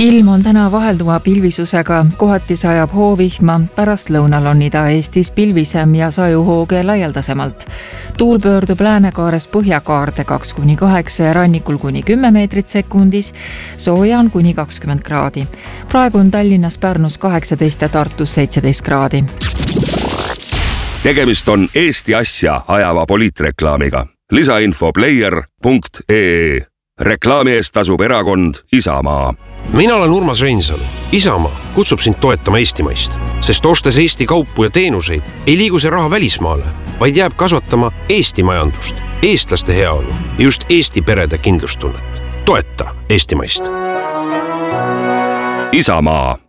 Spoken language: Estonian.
Ilm on täna vahelduva pilvisusega, kohati sajab hoovihma, pärast lõunal on Ida-Eestis pilvisem ja sajuhooge laialdasemalt. Tuul pöördub läänekaarest põhjakaarde 2-8 ja rannikul kuni 10 meetrit sekundis, sooja on kuni 20 kraadi. Praegu on Tallinnas, Pärnus 18 ja Tartus 17 kraadi. Tegemist on Eesti asja ajava poliitreklaamiga. Lisainfo player.ee. Reklaami eest tasub erakond Isamaa. Mina olen Urmas Reinsalu. Isamaa kutsub sind toetama eestimaist, sest ostes Eesti kaupu ja teenuseid ei liigu see raha välismaale, vaid jääb kasvatama Eesti majandust, eestlaste heaolu ja just Eesti perede kindlustunnet. Toeta eestimaist. Isamaa.